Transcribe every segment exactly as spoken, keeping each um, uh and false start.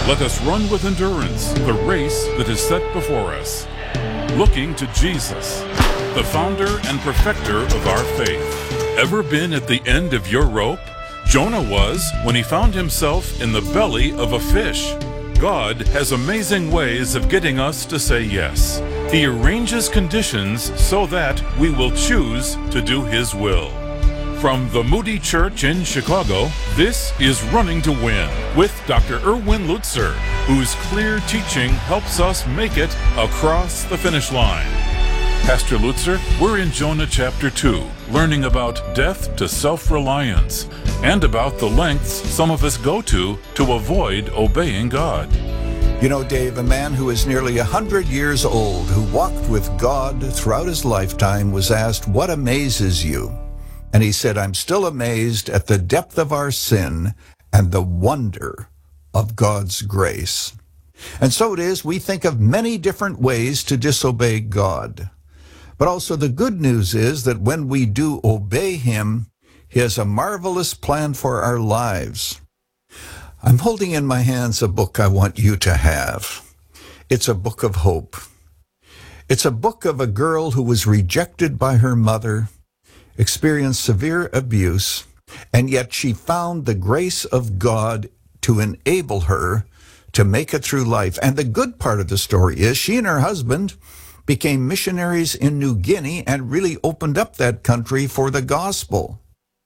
Let us run with endurance the race that is set before us, looking to Jesus, the founder and perfecter of our faith. Ever been at the end of your rope? Jonah was when he found himself in the belly of a fish. God has amazing ways of getting us to say yes. He arranges conditions so that we will choose to do His will. From the Moody Church in Chicago, this is Running to Win with Doctor Erwin Lutzer, whose clear teaching helps us make it across the finish line. Pastor Lutzer, we're in Jonah chapter two, learning about death to self-reliance and about the lengths some of us go to to avoid obeying God. You know, Dave, a man who is nearly one hundred years old, who walked with God throughout his lifetime, was asked, "What amazes you?" And he said, "I'm still amazed at the depth of our sin and the wonder of God's grace." And so it is, we think of many different ways to disobey God. But also the good news is that when we do obey Him, He has a marvelous plan for our lives. I'm holding in my hands a book I want you to have. It's a book of hope. It's a book of a girl who was rejected by her mother, experienced severe abuse, and yet she found the grace of God to enable her to make it through life. And the good part of the story is she and her husband became missionaries in New Guinea and really opened up that country for the gospel.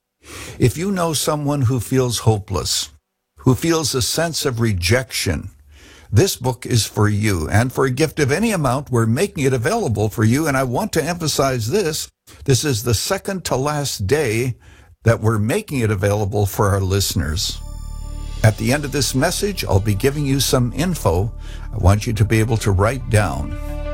If you know someone who feels hopeless, who feels a sense of rejection, this book is for you. And for a gift of any amount, we're making it available for you. And I want to emphasize this. This is the second to last day that we're making it available for our listeners. At the end of this message, I'll be giving you some info I want you to be able to write down.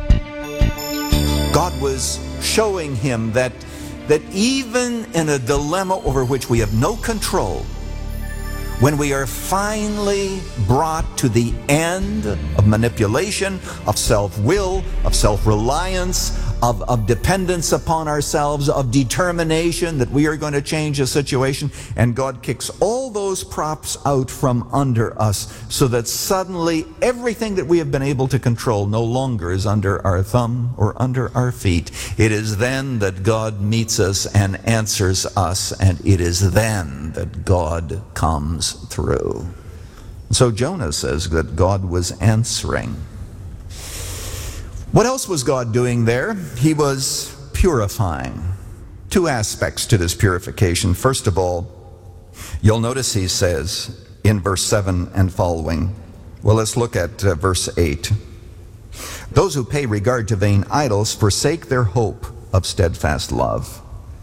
God was showing him that, that even in a dilemma over which we have no control, when we are finally brought to the end of manipulation, of self-will, of self-reliance, of, of dependence upon ourselves, of determination that we are going to change a situation, and God kicks all those props out from under us so that suddenly everything that we have been able to control no longer is under our thumb or under our feet. It is then that God meets us and answers us, and it is then that God comes through. So Jonah says that God was answering. What else was God doing there? He was purifying. Two aspects to this purification. First of all, you'll notice he says in verse seven and following, well, let's look at uh, verse eight. Those who pay regard to vain idols forsake their hope of steadfast love.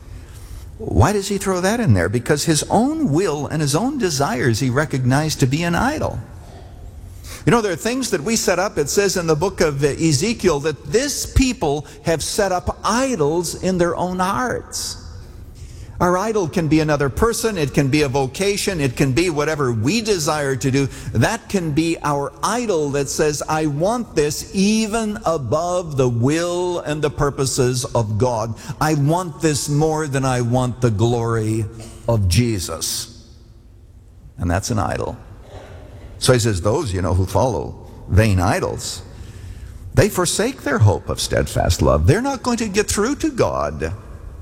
Why does he throw that in there? Because his own will and his own desires he recognized to be an idol. You know, there are things that we set up. It says in the book of Ezekiel that this people have set up idols in their own hearts. Our idol can be another person. It can be a vocation. It can be whatever we desire to do. That can be our idol that says, I want this even above the will and the purposes of God. I want this more than I want the glory of Jesus. And that's an idol. So he says, those, you know, who follow vain idols, they forsake their hope of steadfast love. They're not going to get through to God.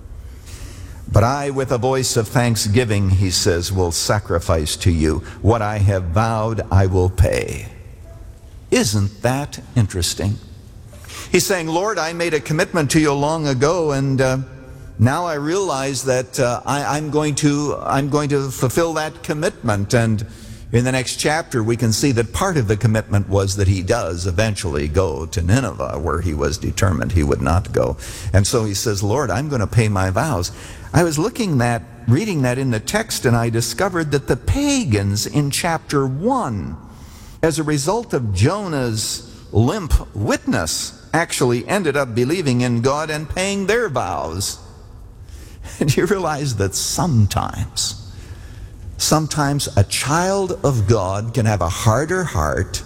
But I, with a voice of thanksgiving, he says, will sacrifice to you. What I have vowed, I will pay. Isn't that interesting? He's saying, Lord, I made a commitment to you long ago, and uh, now I realize that uh, I, I'm going to, I'm going to fulfill that commitment. And in the next chapter, we can see that part of the commitment was that he does eventually go to Nineveh, where he was determined he would not go. And so he says, Lord, I'm going to pay my vows. I was looking at, reading that in the text, and I discovered that the pagans in chapter one, as a result of Jonah's limp witness, actually ended up believing in God and paying their vows. And you realize that sometimes, Sometimes a child of God can have a harder heart,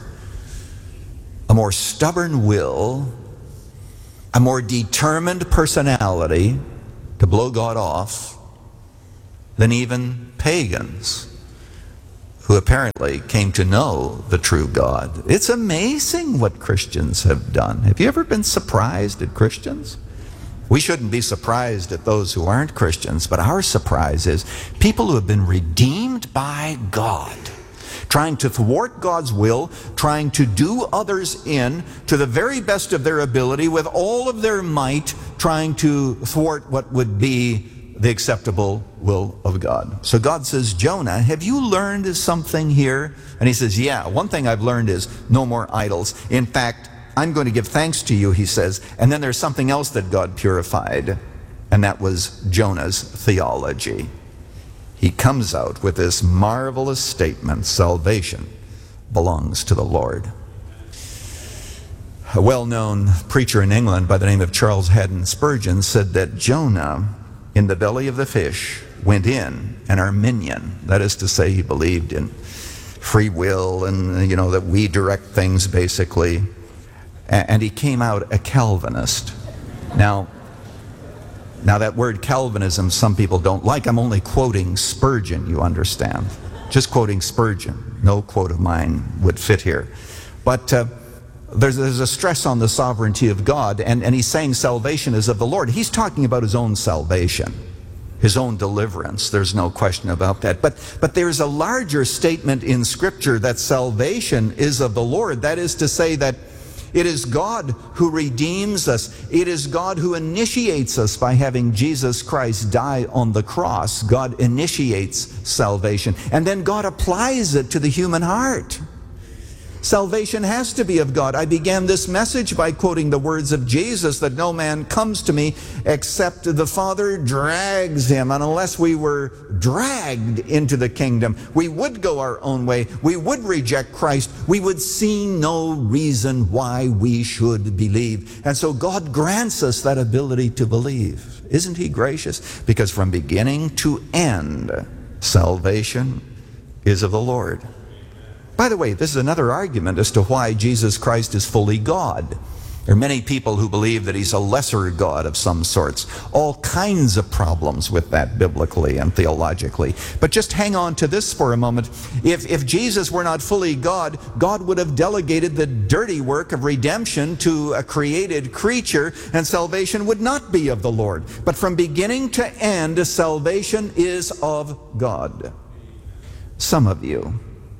a more stubborn will, a more determined personality to blow God off than even pagans who apparently came to know the true God. It's amazing what Christians have done. Have you ever been surprised at Christians? We shouldn't be surprised at those who aren't Christians, but our surprise is people who have been redeemed by God, trying to thwart God's will, trying to do others in to the very best of their ability with all of their might, trying to thwart what would be the acceptable will of God. So God says, Jonah, have you learned something here? And he says, yeah, one thing I've learned is no more idols. In fact, I'm going to give thanks to you, he says. And then there's something else that God purified, and that was Jonah's theology. He comes out with this marvelous statement, salvation belongs to the Lord. A well-known preacher in England by the name of Charles Haddon Spurgeon said that Jonah, in the belly of the fish, went in an Arminian. That is to say, he believed in free will and, you know, that we direct things, basically. And he came out a Calvinist. Now, now that word Calvinism, some people don't like. I'm only quoting Spurgeon, you understand. Just quoting Spurgeon. No quote of mine would fit here. But uh, there's, there's a stress on the sovereignty of God, and, and he's saying salvation is of the Lord. He's talking about his own salvation, his own deliverance. There's no question about that. But, but there's a larger statement in Scripture that salvation is of the Lord. That is to say that it is God who redeems us. It is God who initiates us by having Jesus Christ die on the cross. God initiates salvation. And then God applies it to the human heart. Salvation has to be of God. I began this message by quoting the words of Jesus that no man comes to me except the Father drags him. And unless we were dragged into the kingdom, we would go our own way. We would reject Christ. We would see no reason why we should believe. And so God grants us that ability to believe. Isn't he gracious? Because from beginning to end, salvation is of the Lord. By the way, this is another argument as to why Jesus Christ is fully God. There are many people who believe that he's a lesser God of some sorts. All kinds of problems with that biblically and theologically. But just hang on to this for a moment. If, if Jesus were not fully God, God would have delegated the dirty work of redemption to a created creature, and salvation would not be of the Lord. But from beginning to end, salvation is of God. Some of you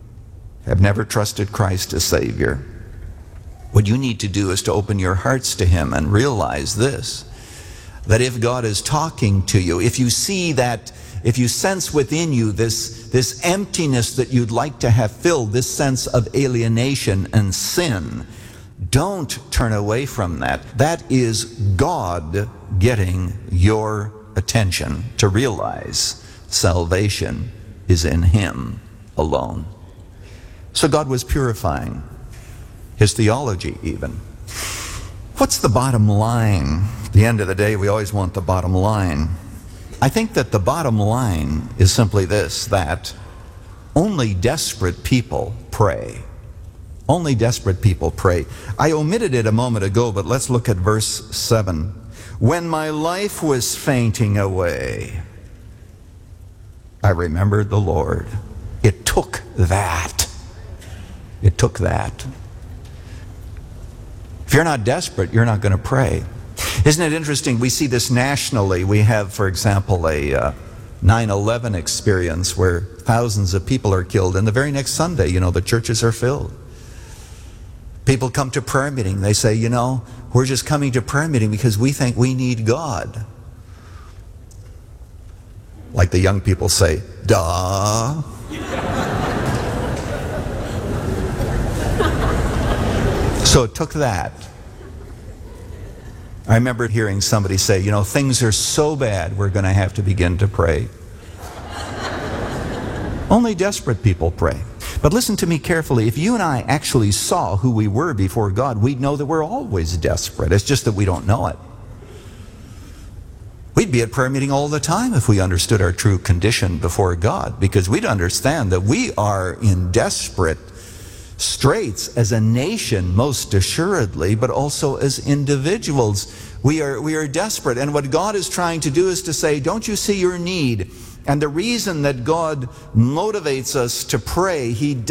have never trusted Christ as Savior. What you need to do is to open your hearts to him and realize this, that if God is talking to you, if you see that, if you sense within you this, this emptiness that you'd like to have filled, this sense of alienation and sin, don't turn away from that. That is God getting your attention to realize salvation is in him alone. So God was purifying his theology even. What's the bottom line? At the end of the day, we always want the bottom line. I think that the bottom line is simply this, that only desperate people pray. Only desperate people pray. I omitted it a moment ago, but let's look at verse seven. When my life was fainting away, I remembered the Lord. It took that. It took that. If you're not desperate, you're not going to pray. Isn't it interesting? We see this nationally. We have, for example, a uh, nine eleven experience where thousands of people are killed, and the very next Sunday, you know, the churches are filled. People come to prayer meeting. They say, you know, we're just coming to prayer meeting because we think we need God. Like the young people say, duh. So it took that. I remember hearing somebody say, you know, things are so bad, we're going to have to begin to pray. Only desperate people pray. But listen to me carefully. If you and I actually saw who we were before God, we'd know that we're always desperate. It's just that we don't know it. We'd be at prayer meeting all the time if we understood our true condition before God, because we'd understand that we are in desperate straits as a nation, most assuredly, but also as individuals. We are, we are desperate. And what God is trying to do is to say, don't you see your need? And the reason that God motivates us to pray, He